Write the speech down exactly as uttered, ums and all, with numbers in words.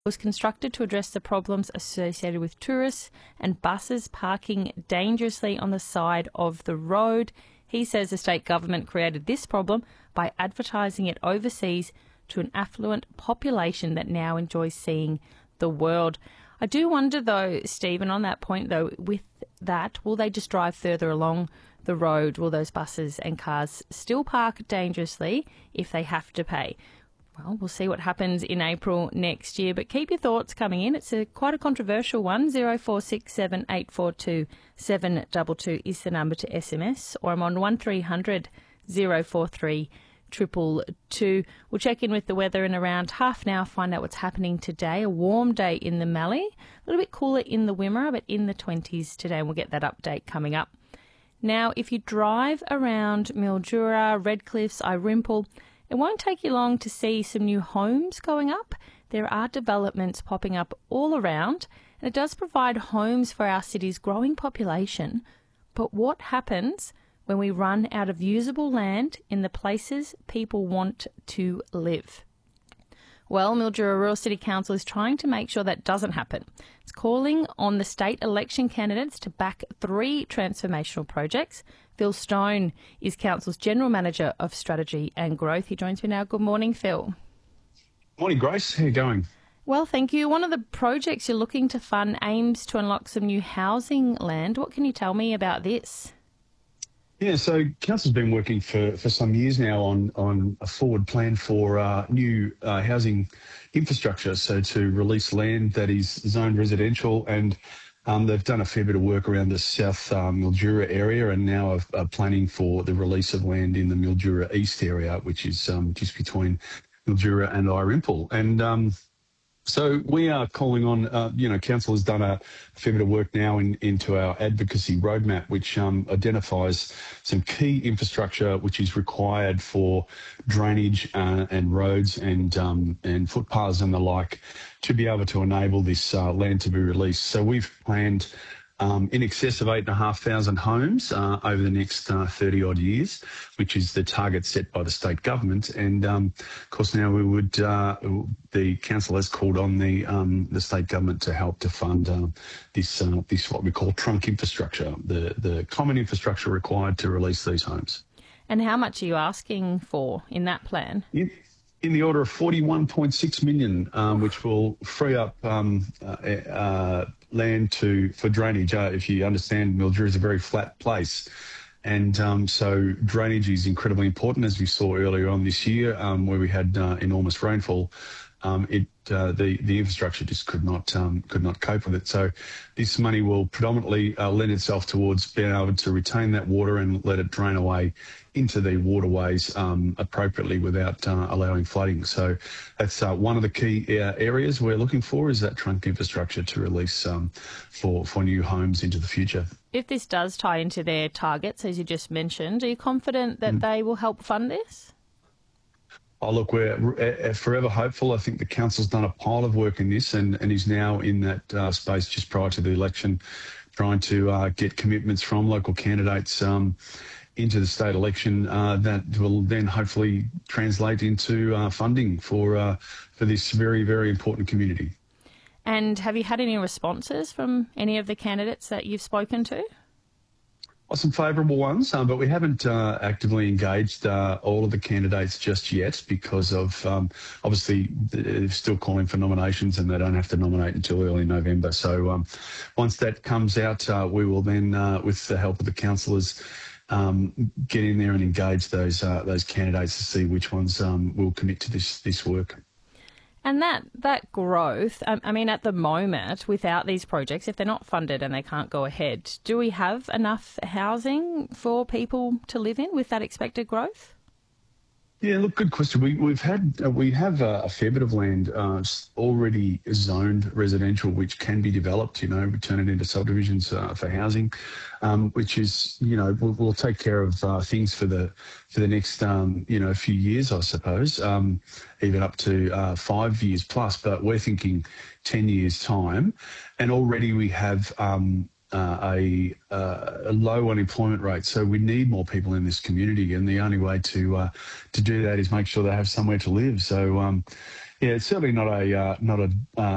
was constructed to address the problems associated with tourists and buses parking dangerously on the side of the road. He says the state government created this problem by advertising it overseas to an affluent population that now enjoys seeing the world. I do wonder though, Stephen, on that point though, with that, will they just drive further along the road? Will those buses and cars still park dangerously if they have to pay? Well, we'll see what happens in April next year, but keep your thoughts coming in. It's a quite a controversial one. zero four six seven eight four two seven two two is the number to S M S, or I'm on one three hundred zero four three two two two. We'll check in with the weather in around half an hour, find out what's happening today. A warm day in the Mallee, a little bit cooler in the Wimmera, but in the twenties today, and we'll get that update coming up. Now, if you drive around Mildura, Redcliffs, Irimple, it won't take you long to see some new homes going up. There are developments popping up all around, and it does provide homes for our city's growing population. But what happens when we run out of usable land in the places people want to live? Well, Mildura Rural City Council is trying to make sure that doesn't happen. It's calling on the state election candidates to back three transformational projects. Phil Stone is Council's General Manager of Strategy and Growth. He joins me now. Good morning, Phil. Morning, Grace. How are you going? Well, thank you. One of the projects you're looking to fund aims to unlock some new housing land. What can you tell me about this? Yeah, so Council's been working for, for some years now on, on a forward plan for uh, new uh, housing infrastructure, so to release land that is zoned residential, and um, they've done a fair bit of work around the South uh, Mildura area, and now are, are planning for the release of land in the Mildura East area, which is um, just between Mildura and Irimple. And um, So we are calling on, uh, you know, Council has done a fair bit of work now in, into our advocacy roadmap, which um, identifies some key infrastructure which is required for drainage uh, and roads and um, and footpaths and the like to be able to enable this uh, land to be released. So we've planned Um, in excess of eight and a half thousand homes uh, over the next uh, thirty odd years, which is the target set by the state government. And um, of course, now we would uh, the council has called on the um, the state government to help to fund uh, this uh, this what we call trunk infrastructure, the the common infrastructure required to release these homes. And how much are you asking for in that plan? In, in the order of forty-one point six million, um, which will free up um, uh, uh, land to for drainage. Uh, if you understand, Mildura is a very flat place, and um, so drainage is incredibly important, as we saw earlier on this year, um, where we had uh, enormous rainfall. Um, it uh, the the infrastructure just could not um, could not cope with it. So this money will predominantly uh, lend itself towards being able to retain that water and let it drain away into the waterways um, appropriately without uh, allowing flooding. So that's uh, one of the key uh, areas we're looking for, is that trunk infrastructure to release um, for for new homes into the future. If this does tie into their targets, as you just mentioned, are you confident that mm. they will help fund this? Oh, look, we're uh, forever hopeful. I think the council's done a pile of work in this and, and is now in that uh, space just prior to the election, trying to uh, get commitments from local candidates um, into the state election uh, that will then hopefully translate into uh, funding for uh, for this very, very important community. And have you had any responses from any of the candidates that you've spoken to? Well, some favourable ones, um, but we haven't uh, actively engaged uh, all of the candidates just yet because of um, obviously they're still calling for nominations and they don't have to nominate until early November. So um, once that comes out, uh, we will then, uh, with the help of the councillors, um, get in there and engage those uh, those candidates to see which ones um, will commit to this this work. And that, that growth, um, I mean, at the moment, without these projects, if they're not funded and they can't go ahead, do we have enough housing for people to live in with that expected growth? Yeah, look, good question. We, we've had, uh, we have a, a fair bit of land uh, already zoned residential, which can be developed, you know, we turn it into subdivisions uh, for housing, um, which is, you know, we'll, we'll take care of uh, things for the for the next, um, you know, few years, I suppose, um, even up to uh, five years plus, but we're thinking ten years time. And already we have um, Uh, a, uh, a low unemployment rate, so we need more people in this community, and the only way to uh, to do that is make sure they have somewhere to live. So, um, yeah, it's certainly not a uh, not a uh,